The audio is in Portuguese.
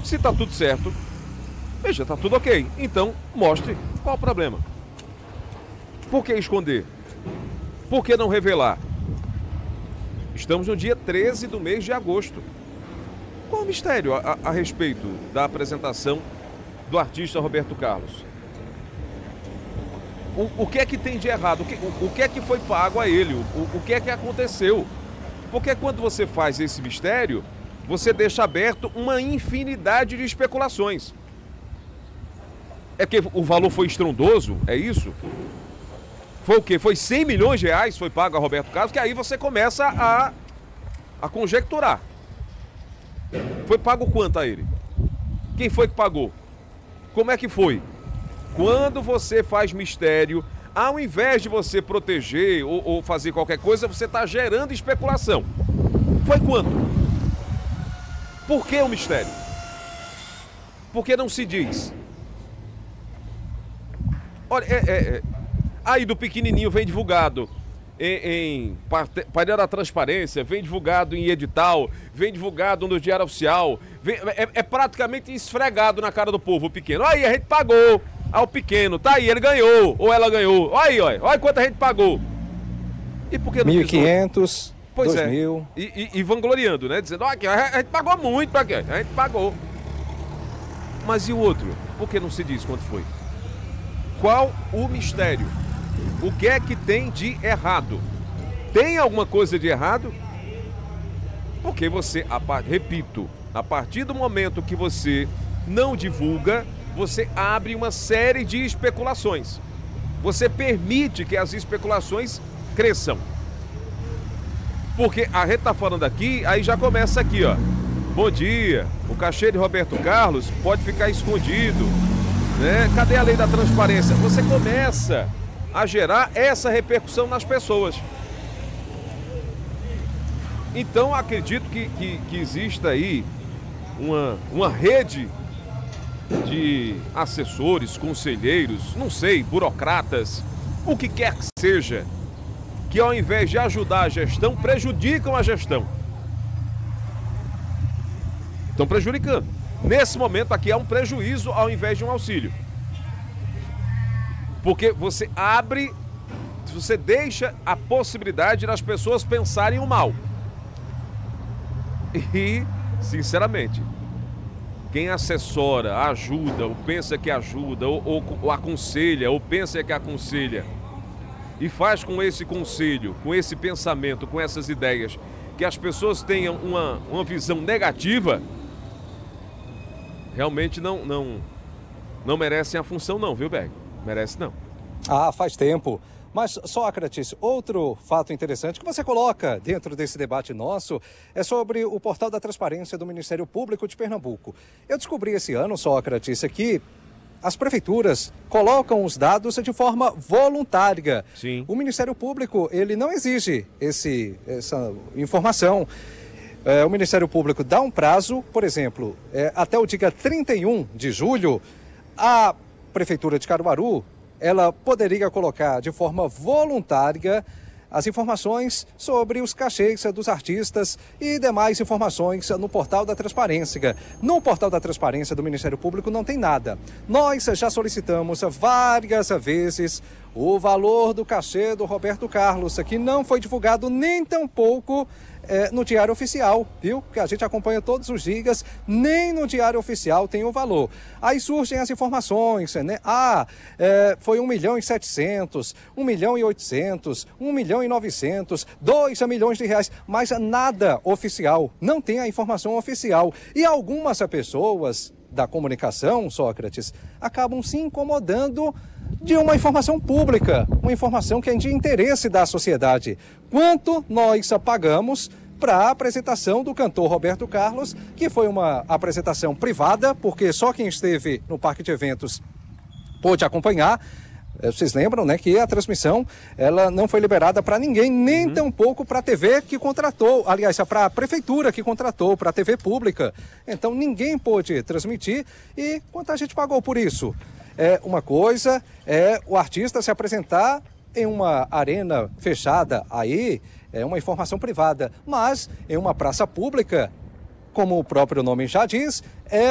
Se tá tudo certo, veja, tá tudo ok. Então, mostre qual o problema. Por que esconder? Por que não revelar? Estamos no dia 13 do mês de agosto. Qual o mistério a respeito da apresentação do artista Roberto Carlos? O que é que tem de errado? O que é que foi pago a ele? O que é que aconteceu? Porque quando você faz esse mistério, você deixa aberto uma infinidade de especulações. É que o valor foi estrondoso? É isso? Foi o quê? Foi 100 milhões de reais foi pago a Roberto Carlos, que aí você começa a conjecturar. Foi pago quanto a ele? Quem foi que pagou? Como é que foi? Quando você faz mistério, ao invés de você proteger ou fazer qualquer coisa, você está gerando especulação. Foi quanto? Por que o mistério? Por que não se diz? Olha, aí do pequenininho vem divulgado em painel da transparência, vem divulgado em edital, vem divulgado no Diário Oficial, é praticamente esfregado na cara do povo, o pequeno. Aí, a gente pagou ao pequeno, tá aí, ele ganhou, ou ela ganhou. Olha quanto a gente pagou. E por que não 1.500, pois 2.000. E vangloriando, né? Dizendo, aqui, a gente pagou muito pra quê? A gente pagou. Mas e o outro? Por que não se diz quanto foi? Qual o mistério? O que é que tem de errado? Tem alguma coisa de errado? Porque você, repito, a partir do momento que você não divulga, você abre uma série de especulações. Você permite que as especulações cresçam. Porque a gente tá falando aqui, aí já começa aqui, ó. Bom dia, o cachê de Roberto Carlos pode ficar escondido, né? Cadê a lei da transparência? Você começa a gerar essa repercussão nas pessoas. Então acredito que exista aí uma rede de assessores, conselheiros, não sei, burocratas, o que quer que seja, que ao invés de ajudar a gestão, prejudicam a gestão. Estão prejudicando. Nesse momento aqui é um prejuízo ao invés de um auxílio. Porque você você deixa a possibilidade das pessoas pensarem o mal. E, sinceramente, quem assessora, ajuda, ou pensa que ajuda, ou aconselha, ou pensa que aconselha, e faz com esse conselho, com esse pensamento, com essas ideias, que as pessoas tenham uma visão negativa, realmente não merecem a função não, viu, Berg? Merece não. Ah, faz tempo. Mas, Sócrates, outro fato interessante que você coloca dentro desse debate nosso é sobre o portal da transparência do Ministério Público de Pernambuco. Eu descobri esse ano, Sócrates, que as prefeituras colocam os dados de forma voluntária. Sim. O Ministério Público, ele não exige essa informação. O Ministério Público dá um prazo, por exemplo, até o dia 31 de julho, a Prefeitura de Caruaru, ela poderia colocar de forma voluntária as informações sobre os cachês dos artistas e demais informações no portal da transparência. No portal da transparência do Ministério Público não tem nada. Nós já solicitamos várias vezes o valor do cachê do Roberto Carlos, que não foi divulgado nem tampouco no Diário Oficial, viu? Que a gente acompanha todos os dias, nem no Diário Oficial tem o valor. Aí surgem as informações, né? Foi 1.700.000, 1.800.000, 1.900.000, 2 milhões de reais, mas nada oficial, não tem a informação oficial. E algumas pessoas da comunicação, Sócrates, acabam se incomodando de uma informação pública, uma informação que é de interesse da sociedade. Quanto nós pagamos para a apresentação do cantor Roberto Carlos, que foi uma apresentação privada, porque só quem esteve no parque de eventos pôde acompanhar. Vocês lembram, né, que a transmissão ela não foi liberada para ninguém, nem tampouco para a TV que contratou, aliás, para a prefeitura que contratou, para a TV pública. Então ninguém pôde transmitir. E quanto a gente pagou por isso? Uma coisa é o artista se apresentar em uma arena fechada, aí é uma informação privada, mas em uma praça pública, como o próprio nome já diz, é